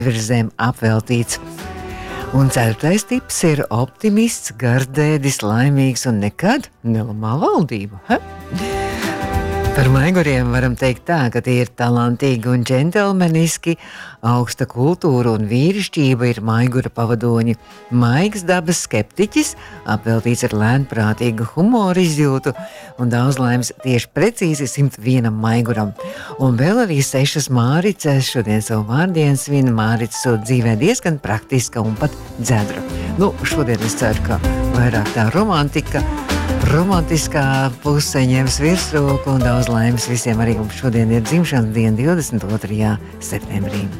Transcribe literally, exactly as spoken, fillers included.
virzēm apveltīts. Un ceturtais tips ir optimists, gardēdis, laimīgs un nekad nelamā valdību. He? Par maiguriem varam teikt tā, ka tie ir talantīgi un džentelmeniski, augsta kultūra un vīrišķība ir maigura pavadoņi. Maigs dabas skeptiķis, apveltīts ar lēnprātīgu humoru izjūtu un daudz laimes tieši precīzi simt vienam maiguram. Un vēl arī sešas Mārices šodien savu vārdienu svin. Mārica dzīvē diezgan praktiska un pat dzedra. Nu, šodien es ceru, ka vairāk tā romantika, romantiskā puse ņems virsroku un daudz laimes visiem arī. Šodien ir dzimšanas diena divdesmit otrajā septembrī.